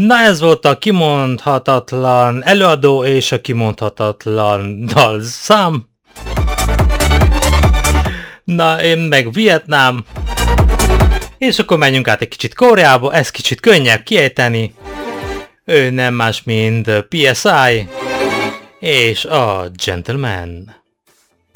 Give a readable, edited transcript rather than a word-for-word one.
Na ez volt a kimondhatatlan előadó és a kimondhatatlan dalszám. Na én meg Vietnám. És akkor menjünk át egy kicsit Koreába, ez kicsit könnyebb kiejteni. Ő nem más, mint PSI és a Gentleman.